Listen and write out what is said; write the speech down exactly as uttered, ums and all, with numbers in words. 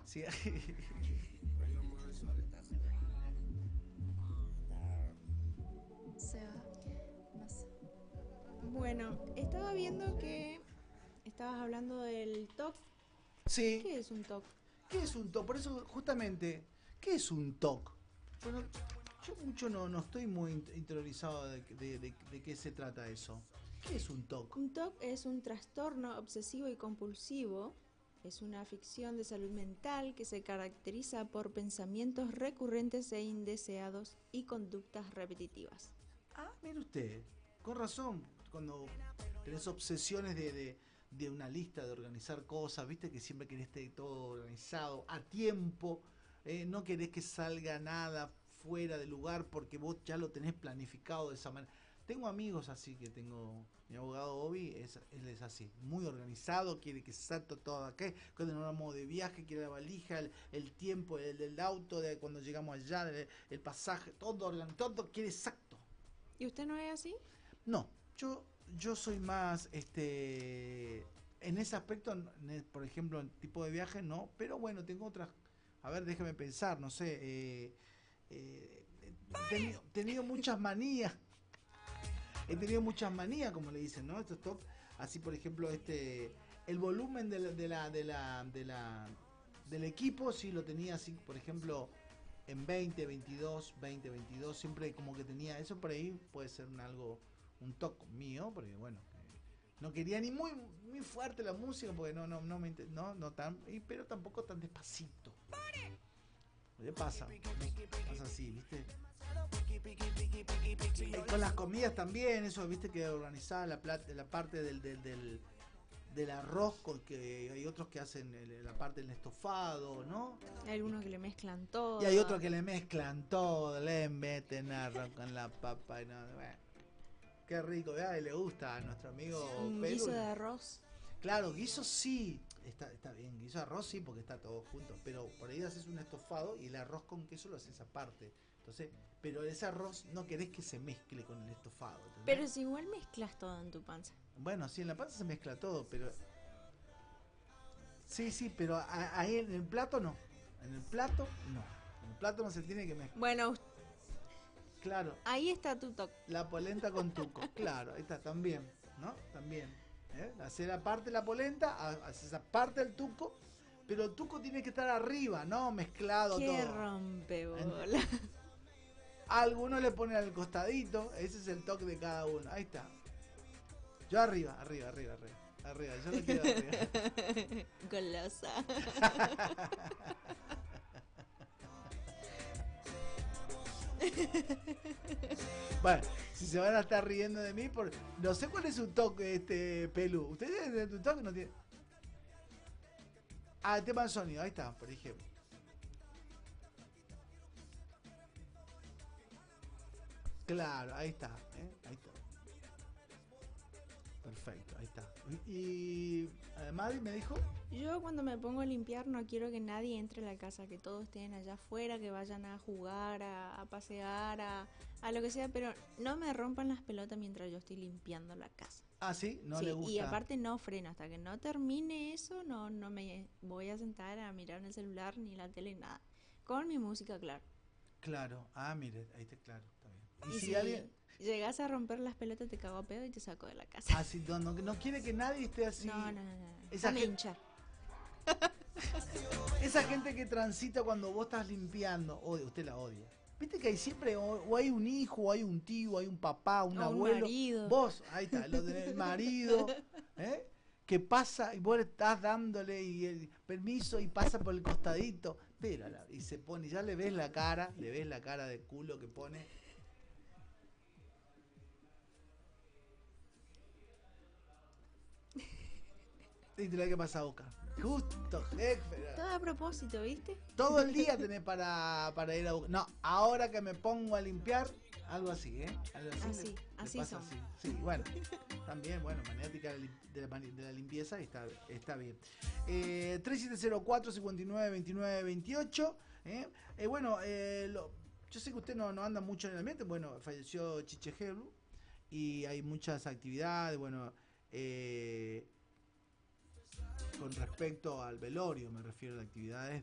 Sí. Se va. No sé. Bueno, estaba viendo que estabas hablando del T O C. Sí. ¿Qué es un T O C? ¿Qué es un T O C? Por eso, justamente, ¿qué es un T O C? Bueno, yo mucho no, no estoy muy interiorizado de, de, de, de qué se trata eso. ¿Qué es un T O C? Un T O C es un trastorno obsesivo y compulsivo. Es una afección de salud mental que se caracteriza por pensamientos recurrentes e indeseados y conductas repetitivas. Ah, mire usted, con razón, cuando tenés obsesiones de, de, de una lista, de organizar cosas, viste que siempre querés tener todo organizado a tiempo, eh, no querés que salga nada fuera de lugar porque vos ya lo tenés planificado de esa manera. Tengo amigos así que tengo, mi abogado Obi, es, él es así, muy organizado, quiere que salga todo acá, cuando nos vamos de viaje, quiere la valija, el, el tiempo, el del auto, de cuando llegamos allá, el, el pasaje, todo, todo quiere exacto. ¿Y usted no es así? No, yo, yo soy más, este, en ese aspecto, por ejemplo, en tipo de viaje, no, pero bueno, tengo otras, a ver, déjeme pensar, no sé, eh, eh, he tenido, tenido muchas manías, he tenido muchas manías, como le dicen, ¿no? Estos top, así por ejemplo, este, el volumen de la, de la, de la, de la, del equipo, sí lo tenía así, por ejemplo, en veinte, veintidós, veinte, veintidós, siempre como que tenía, eso por ahí puede ser un algo, un toque mío, porque bueno, eh, no quería ni muy muy fuerte la música, porque no, no, no me no, no tan, pero tampoco tan despacito. ¿Qué pasa? Pasa así, ¿viste? Y con las comidas también, eso, ¿viste? Que organizaba la, plata, la parte del, del, del, del arroz, porque hay otros que hacen el, la parte del estofado, ¿no? Hay algunos que le mezclan Y hay todo. otros que le mezclan todo, le meten arroz con la papa y no, bueno, qué rico, ¿verdad? Y le gusta a nuestro amigo Un guiso Pelu. de arroz. Claro, guiso sí, está, está bien, guiso de arroz sí, porque está todo junto, pero por ahí haces un estofado y el arroz con queso lo haces aparte. Entonces, pero ese arroz no querés que se mezcle con el estofado, Pero ¿entendés? si igual mezclas todo en tu panza. Bueno, sí, en la panza se mezcla todo, pero... Sí, sí, pero ahí en el plato no. En el plato no. En el plato no se tiene que mezclar. Bueno, Claro, ahí está tu toque. la polenta con tuco, claro, ahí está, también, ¿no? También. ¿eh? Hacer aparte la polenta, haces aparte el tuco, pero el tuco tiene que estar arriba, ¿no? Mezclado Qué todo. rompebola. Algunos le ponen al costadito, ese es el toque de cada uno, ahí está. Yo arriba, arriba, arriba, arriba. Arriba, yo lo quiero arriba. Golosa. Bueno, si se van a estar riendo de mí, por no sé cuál es su toque, este Pelu. ¿Ustedes tienen tu toque? No tiene. Ah, el tema del sonido, ahí está, por ejemplo. Claro, ahí está, ¿eh? Ahí está. Perfecto, ahí está. Y, y además me dijo. Yo cuando me pongo a limpiar no quiero que nadie entre a la casa, que todos estén allá afuera, que vayan a jugar, a, a pasear, a, a lo que sea, pero no me rompan las pelotas mientras yo estoy limpiando la casa. Ah, sí, no le Sí, y gusta. aparte no freno, hasta que no termine eso, no, no me voy a sentar a mirar en el celular ni la tele, nada. Con mi música, claro. Claro, ah, mire, ahí está claro, está bien. Y Y si alguien. si llegas a romper las pelotas, te cago a pedo y te saco de la casa. Ah, sí, no, no, no quiere que nadie esté así. No, no, no, no. Esa Déjame gente, hinchar. esa gente que transita cuando vos estás limpiando, odia, usted la odia. Viste que hay siempre, o, o hay un hijo, o hay un tío, o hay un papá, un O un abuelo. marido. Vos, ahí está, lo del marido, ¿eh? Que pasa y vos le estás dándole y el permiso y pasa por el costadito. Espérala, y se pone, ya le ves la cara, le ves la cara de culo que pone. Y te la que pasa a boca. Justo, jefe. Todo a propósito, ¿viste? Todo el día tenés para, para ir a buscar. No, ahora que me pongo a limpiar, algo así, ¿eh? Algo así, Así, le, le así pasa son. así. Sí, bueno. También, bueno, maniática de la, de la limpieza está, está bien. Eh, tres siete cero cuatro, cinco nueve, dos nueve dos ocho. ¿eh? Eh, bueno, eh, lo, yo sé que usted no, no anda mucho en el ambiente. Bueno, falleció Chiche Heblu y hay muchas actividades. Bueno, eh, con respecto al velorio, me refiero a las actividades